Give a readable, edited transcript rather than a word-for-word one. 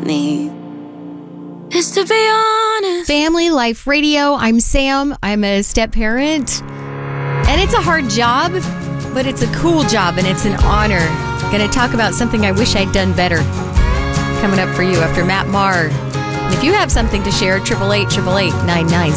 me is to be honest. Family Life Radio. I'm Sam. I'm a step parent. And it's a hard job, but it's a cool job and it's an honor. Going to talk about something I wish I'd done better. Coming up for you after Matt Maher. And if you have something to share, 888-888-9960.